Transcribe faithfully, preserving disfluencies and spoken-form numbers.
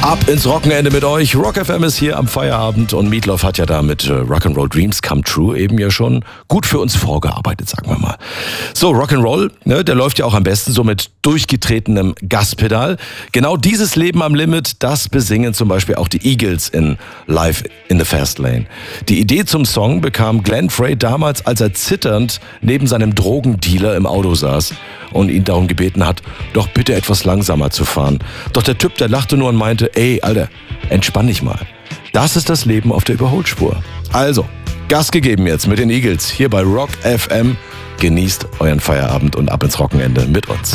Ab ins Wochenende mit euch. Rock F M ist hier am Feierabend und Meatloaf hat ja da mit äh, Rock'n'Roll Dreams Come True eben ja schon gut für uns vorgearbeitet, sagen wir mal. So, Rock'n'Roll, ne, der läuft ja auch am besten so mit durchgetretenem Gaspedal. Genau dieses Leben am Limit, das besingen zum Beispiel auch die Eagles in Live in the Fast Lane. Die Idee zum Song bekam Glenn Frey damals, als er zitternd neben seinem Drogendealer im Auto saß und ihn darum gebeten hat, doch bitte etwas langsamer zu fahren. Doch der Typ, der lachte nur und meinte, ey, Alter, entspann dich mal. Das ist das Leben auf der Überholspur. Also, Gas gegeben jetzt mit den Eagles hier bei Rock F M. Genießt euren Feierabend und ab ins Wochenende mit uns.